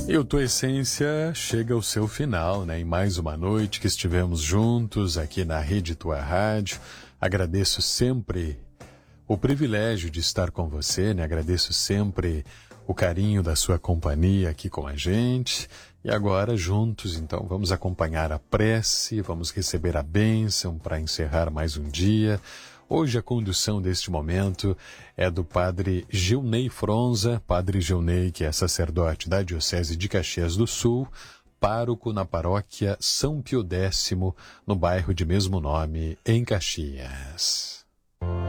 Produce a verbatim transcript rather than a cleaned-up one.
E o Tua Essência chega ao seu final, né? Em mais uma noite que estivemos juntos aqui na Rede Tua Rádio. Agradeço sempre o privilégio de estar com você, né? Agradeço sempre o carinho da sua companhia aqui com a gente. E agora, juntos, então, vamos acompanhar a prece, vamos receber a bênção para encerrar mais um dia. Hoje a condução deste momento é do Padre Gilney Fronza, Padre Gilney, que é sacerdote da Diocese de Caxias do Sul, pároco na paróquia São Pio X, no bairro de mesmo nome, em Caxias.